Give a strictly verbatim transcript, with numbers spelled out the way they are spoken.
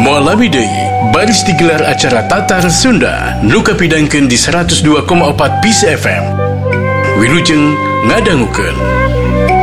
Mualami deui baris digelar acara Tatar Sunda nu kapidangkeun di seratus dua koma empat Peace F M. Wilujeng ngadangukeun.